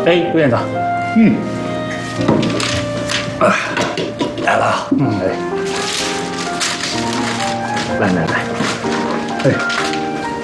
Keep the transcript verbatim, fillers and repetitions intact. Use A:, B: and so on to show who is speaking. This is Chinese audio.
A: 哎，杜院长，
B: 嗯，啊，来了，嗯，哎，来来来，哎。